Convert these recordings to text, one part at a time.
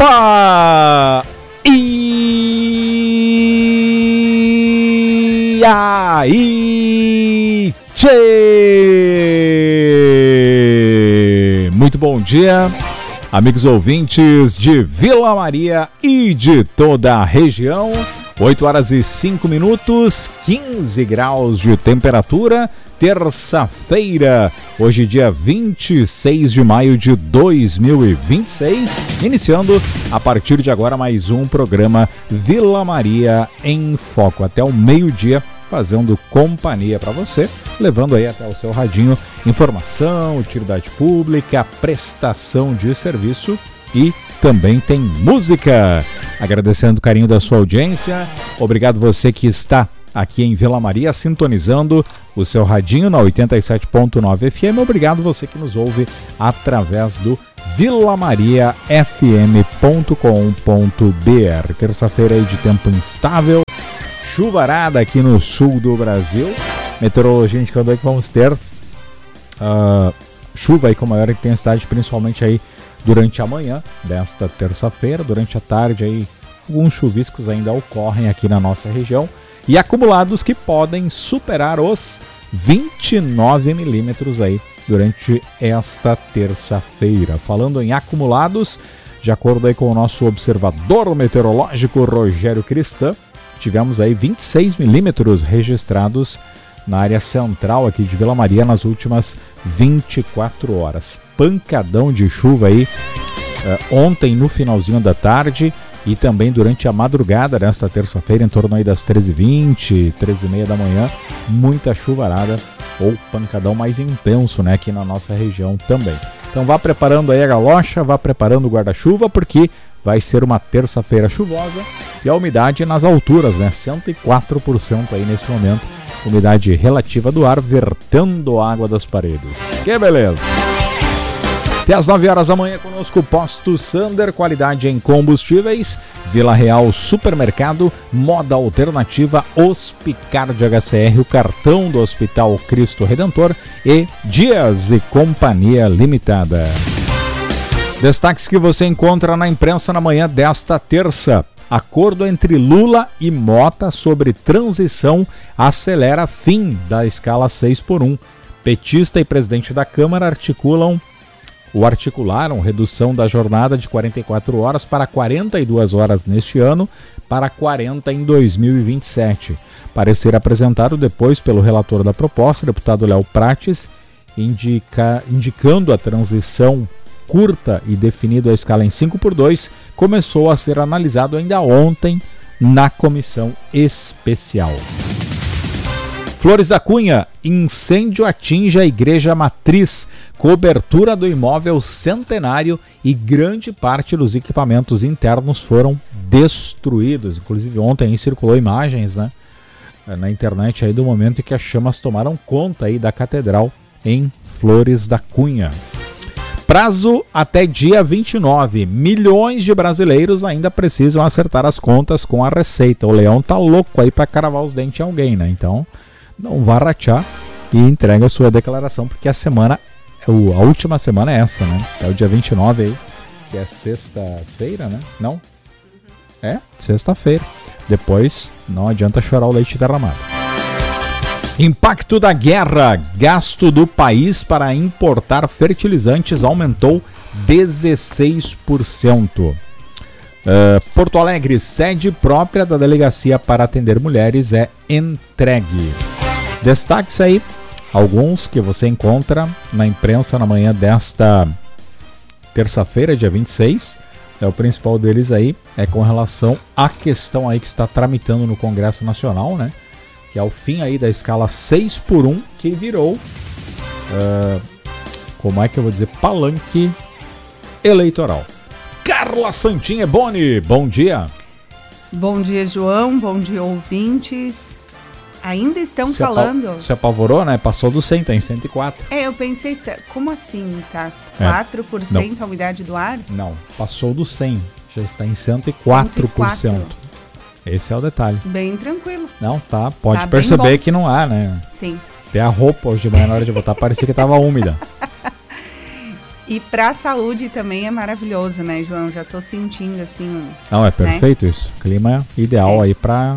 Opa! E aí, tchê! Muito bom dia, amigos ouvintes de Vila Maria e de toda a região. 8 horas e 5 minutos, 15 graus de temperatura, terça-feira, hoje dia 26 de maio de 2026, iniciando a partir de agora mais um programa Vila Maria em Foco, até o meio-dia, fazendo companhia para você, levando aí até o seu radinho informação, utilidade pública, prestação de serviço e também tem música. Agradecendo o carinho da sua audiência, obrigado você que está aqui em Vila Maria sintonizando o seu radinho na 87.9 FM, obrigado você que nos ouve através do vilamariafm.com.br. Terça-feira aí de tempo instável, chuvarada aqui no sul do Brasil, meteorologia indicando aí que vamos ter chuva aí com maior intensidade, principalmente aí durante a manhã desta terça-feira, durante a tarde aí alguns chuviscos ainda ocorrem aqui na nossa região e acumulados que podem superar os 29 milímetros aí durante esta terça-feira. Falando em acumulados, de acordo aí com o nosso observador meteorológico Rogério Cristã, tivemos aí 26 milímetros registrados na área central aqui de Vila Maria nas últimas 24 horas. Pancadão de chuva aí ontem no finalzinho da tarde e também durante a madrugada desta terça-feira, em torno aí das 13h20, 13h30 da manhã, muita chuvarada ou pancadão mais intenso, né, aqui na nossa região também. Então vá preparando aí a galocha, vá preparando o guarda-chuva, porque vai ser uma terça-feira chuvosa e a umidade nas alturas, né, 104% aí neste momento. Umidade relativa do ar vertendo água das paredes. Que beleza! Até às 9 horas da manhã conosco, Posto Sander, qualidade em combustíveis, Vila Real Supermercado, Moda Alternativa, Hospicard HCR, o cartão do Hospital Cristo Redentor e Dias e Companhia Limitada. Destaques que você encontra na imprensa na manhã desta terça. Acordo entre Lula e Mota sobre transição acelera fim da escala 6x1. Petista e presidente da Câmara articularam redução da jornada de 44 horas para 42 horas neste ano, para 40 em 2027. Parecer apresentado depois pelo relator da proposta, deputado Léo Prates, indicando a transição curta e definido a escala em 5x2, começou a ser analisado ainda ontem na comissão especial. Flores da Cunha, incêndio atinge a igreja matriz, cobertura do imóvel centenário e grande parte dos equipamentos internos foram destruídos. Inclusive ontem aí circulou imagens, né, na internet aí do momento em que as chamas tomaram conta aí da catedral em Flores da Cunha. Prazo até dia 29. Milhões de brasileiros ainda precisam acertar as contas com a Receita. O leão tá louco aí para cravar os dentes em alguém, né? Então, não vá ratear e entregue a sua declaração, porque a última semana é essa, né? É o dia 29 aí, que é sexta-feira, né? Não? É, sexta-feira. Depois, não adianta chorar o leite derramado. Impacto da guerra. Gasto do país para importar fertilizantes aumentou 16%. Porto Alegre, sede própria da delegacia para atender mulheres é entregue. Destaques aí, alguns que você encontra na imprensa na manhã desta terça-feira, dia 26. O principal deles aí é com relação à questão aí que está tramitando no Congresso Nacional, né? Que é o fim aí da escala 6x1, que virou, como é que eu vou dizer, palanque eleitoral. Carla Santinha Boni, bom dia. Bom dia, João, bom dia, ouvintes. Ainda estão falando... Se apavorou, né? Passou do 100, tá em 104. Eu pensei, como assim, tá? 4% a umidade do ar? Não, passou do 100, já está em 104%. Esse é o detalhe. Bem tranquilo. Não, tá. Pode perceber que não há, né? Sim. Até a roupa hoje de manhã, na hora de botar, parecia que estava úmida. E pra saúde também é maravilhoso, né, João? Já tô sentindo, assim... Não, é perfeito, né? Isso. Clima ideal aí pra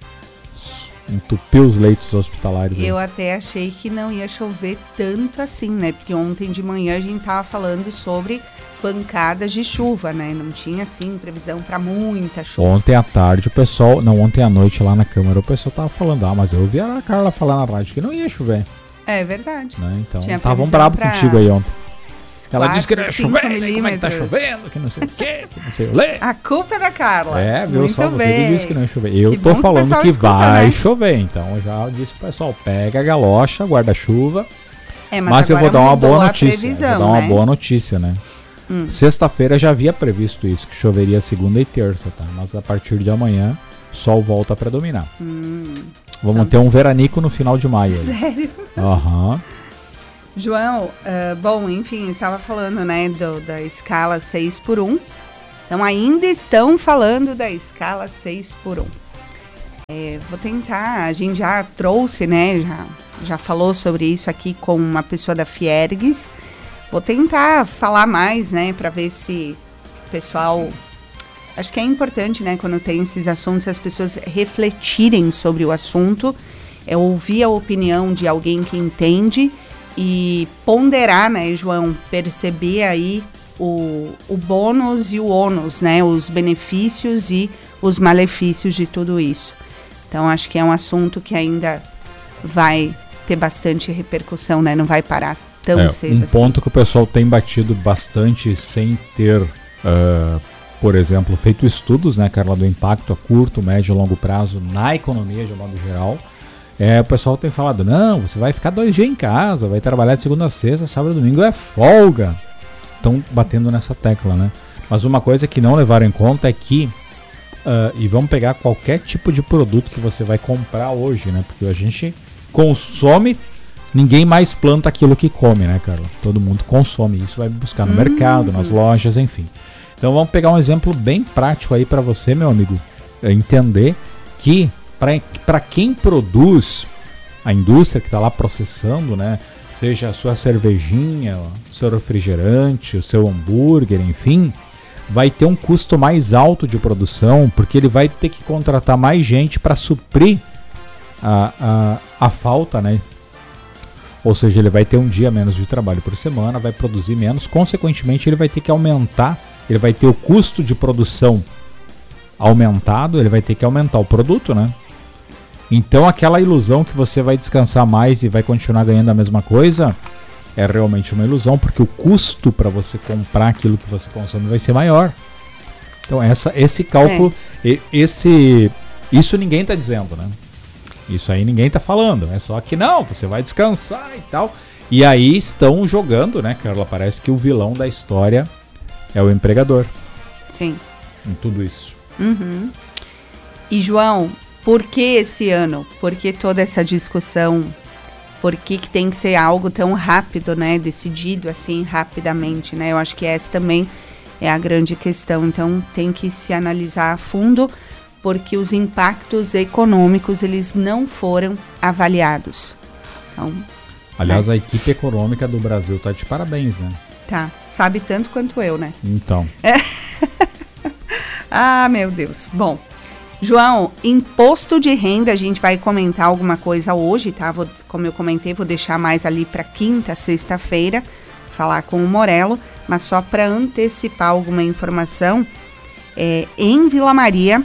entupir os leitos hospitalares. Eu até achei que não ia chover tanto assim, né? Porque ontem de manhã a gente tava falando sobre pancadas de chuva, né? Não tinha, assim, previsão pra muita chuva. Ontem à tarde o pessoal... Não, ontem à noite lá na Câmara o pessoal tava falando, mas eu ouvi a Carla falar na rádio que não ia chover. É verdade. Né? Então, estavam bravos contigo aí ontem. Ela disse que não ia chover, como é que tá chovendo, que não sei o quê, que não sei o quê. A culpa é da Carla. Viu muito só, você disse que não ia chover. Eu tô falando que vai chover, então eu já disse pro pessoal, pega a galocha, guarda-chuva. Mas eu vou dar uma boa notícia. Vou dar uma boa notícia, né? Sexta-feira já havia previsto isso, que choveria segunda e terça, tá? Mas a partir de amanhã, o sol volta a predominar. Vamos ter um veranico no final de maio. Sério? Aham. João, bom, enfim, estava falando, né, da escala 6x1. Então, ainda estão falando da escala 6x1. Vou tentar, a gente já trouxe, né, já falou sobre isso aqui com uma pessoa da Fiergues. Vou tentar falar mais, né, para ver se o pessoal... Acho que é importante, né, quando tem esses assuntos, as pessoas refletirem sobre o assunto, ouvir a opinião de alguém que entende e ponderar, né, João, perceber aí o bônus e o ônus, né, os benefícios e os malefícios de tudo isso. Então, acho que é um assunto que ainda vai ter bastante repercussão, né, não vai parar tão cedo assim. Ponto que o pessoal tem batido bastante sem ter, por exemplo, feito estudos, né, Carla, do impacto a curto, médio e longo prazo na economia de um modo geral. O pessoal tem falado, não, você vai ficar 2 dias em casa, vai trabalhar de segunda a sexta, sábado e domingo é folga. Estão batendo nessa tecla, né? Mas uma coisa que não levaram em conta é que, e vamos pegar qualquer tipo de produto que você vai comprar hoje, né? Porque a gente consome, ninguém mais planta aquilo que come, né, Carla? Todo mundo consome, isso vai buscar no mercado, nas lojas, enfim. Então vamos pegar um exemplo bem prático aí para você, meu amigo, entender que para quem produz, a indústria que está lá processando, né, seja a sua cervejinha, o seu refrigerante, o seu hambúrguer, enfim, vai ter um custo mais alto de produção, porque ele vai ter que contratar mais gente para suprir a falta, né? Ou seja, ele vai ter um dia menos de trabalho por semana, vai produzir menos, consequentemente ele vai ter que aumentar, ele vai ter o custo de produção aumentado, ele vai ter que aumentar o produto, né? Então aquela ilusão que você vai descansar mais e vai continuar ganhando a mesma coisa é realmente uma ilusão, porque o custo para você comprar aquilo que você consome vai ser maior. Então esse cálculo, isso ninguém está dizendo, né? Isso aí ninguém está falando, é só que não, você vai descansar e tal. E aí estão jogando, né, Carla? Parece que o vilão da história é o empregador. Sim. Em tudo isso. E João, por que esse ano? Por que toda essa discussão? Por que tem que ser algo tão rápido, né? Decidido assim rapidamente, né? Eu acho que essa também é a grande questão. Então tem que se analisar a fundo, porque os impactos econômicos eles não foram avaliados. Então, aliás, a equipe econômica do Brasil tá de parabéns, né? Tá, sabe tanto quanto eu, né? Então. Ah, meu Deus. Bom, João, imposto de renda, a gente vai comentar alguma coisa hoje, tá? Como eu comentei, vou deixar mais ali para quinta, sexta-feira, falar com o Morello, mas só para antecipar alguma informação, em Vila Maria,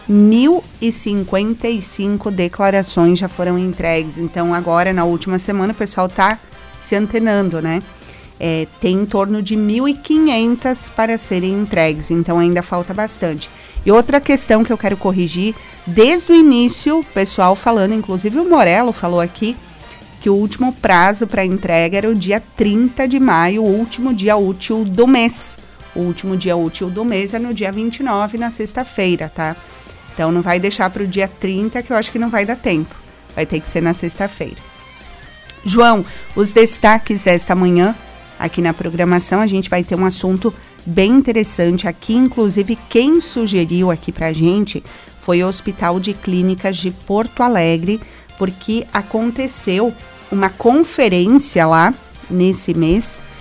1.055 declarações já foram entregues. Então, agora, na última semana, o pessoal tá se antenando, né? Tem em torno de 1.500 para serem entregues, então ainda falta bastante. E outra questão que eu quero corrigir, desde o início, o pessoal falando, inclusive o Morello falou aqui, que o último prazo para entrega era o dia 30 de maio, o último dia útil do mês. O último dia útil do mês é no dia 29, na sexta-feira, tá? Então não vai deixar para o dia 30, que eu acho que não vai dar tempo. Vai ter que ser na sexta-feira. João, os destaques desta manhã, aqui na programação, a gente vai ter um assunto bem interessante aqui, inclusive quem sugeriu aqui pra gente foi o Hospital de Clínicas de Porto Alegre, porque aconteceu uma conferência lá nesse mês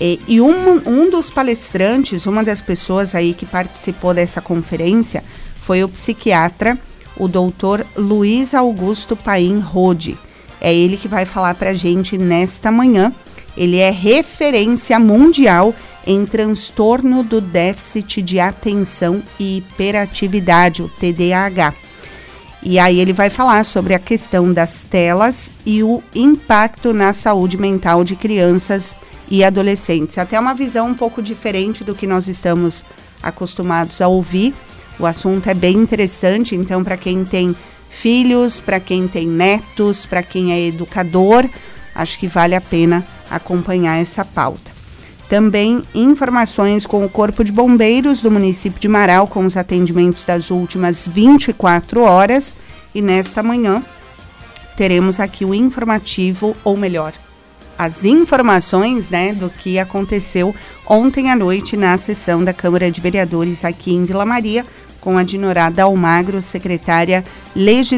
E um dos palestrantes, uma das pessoas aí que participou dessa conferência, foi o psiquiatra, o doutor Luiz Augusto Paim Rode. É ele que vai falar para a gente nesta manhã. Ele é referência mundial em transtorno do déficit de atenção e hiperatividade, o TDAH. E aí ele vai falar sobre a questão das telas e o impacto na saúde mental de crianças e adolescentes. Até uma visão um pouco diferente do que nós estamos acostumados a ouvir. O assunto é bem interessante, então para quem tem filhos, para quem tem netos, para quem é educador, acho que vale a pena acompanhar essa pauta. Também informações com o Corpo de Bombeiros do município de Marau, com os atendimentos das últimas 24 horas. E nesta manhã teremos aqui o informativo, ou melhor, as informações, né, do que aconteceu ontem à noite na sessão da Câmara de Vereadores aqui em Vila Maria, com a Dinorá Dalmagro, secretária legislativa